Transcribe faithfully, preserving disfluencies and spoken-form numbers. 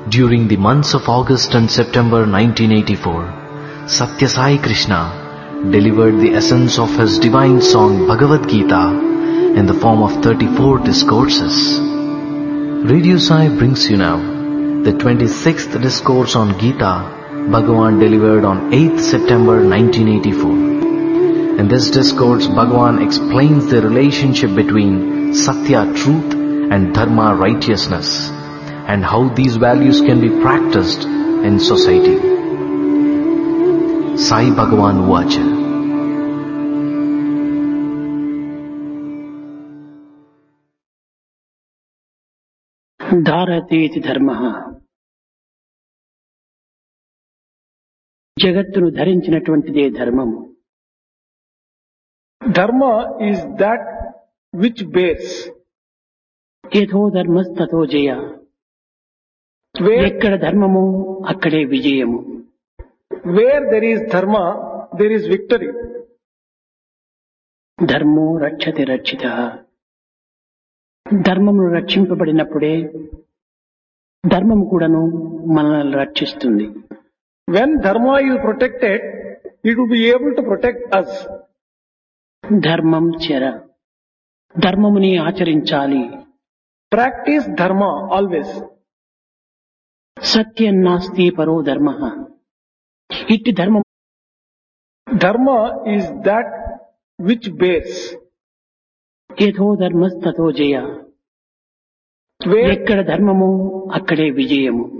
During the months of August and September nineteen eighty-four, Satya Sai Krishna delivered the essence of his divine song Bhagavad Gita in the form of thirty-four discourses. Radio Sai brings you now the twenty-sixth discourse on Gita Bhagavan delivered on eighth September nineteen eighty-four. In this discourse, Bhagavan explains the relationship between Satya, truth, and Dharma, righteousness, and how these values can be practiced in society. Sai Bhagavan Uvacha. ధారతేతి ధర్మః జగత్తును ధరించినటువంటిదే ధర్మము. Dharma is that which bears. యథో ధర్మస్తతో Jaya. Where, ఎక్కడ ధర్మము అక్కడే విజయము. where there is dharma, there is victory. ధర్మో రక్షతి రక్షితః. ధర్మమును రక్షింపబడినప్పుడే ధర్మము కూడాను మనల్ని రక్షిస్తుంది. When dharma is protected, it will be able to protect us. ధర్మం చర. ధర్మముని ఆచరించాలి. Practice dharma always. సత్యం నాస్తి పరో ధర్మః. ఇట్టి ధర్మం Dharma is that which bears. యథో ధర్మస్తతో Jaya. Where, ఎక్కడ ధర్మము అక్కడే విజయము.